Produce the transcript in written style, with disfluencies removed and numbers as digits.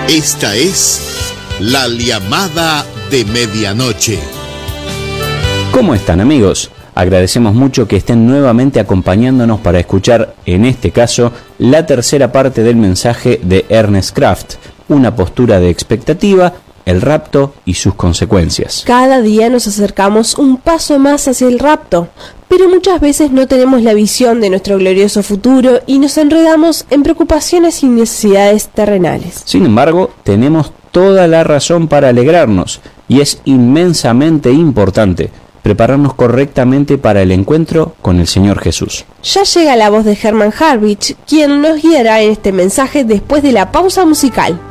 Esta es La Llamada de Medianoche. ¿Cómo están, amigos? Agradecemos mucho que estén nuevamente acompañándonos para escuchar, en este caso, la tercera parte del mensaje de Ernest Kraft, una postura de expectativa, el rapto y sus consecuencias. Cada día nos acercamos un paso más hacia el rapto, pero muchas veces no tenemos la visión de nuestro glorioso futuro y nos enredamos en preocupaciones y necesidades terrenales. Sin embargo, tenemos toda la razón para alegrarnos, y es inmensamente importante prepararnos correctamente para el encuentro con el Señor Jesús. Ya llega la voz de Herman Harwich, quien nos guiará en este mensaje después de la pausa musical.